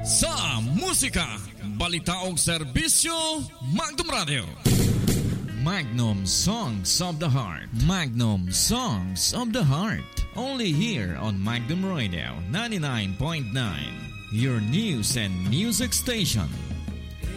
Sa musika, balita o serbisyo, Magnum Radio. Magnum Songs of the Heart. Magnum Songs of the Heart. Only here on Magnum Radio 99.9. Your news and music station.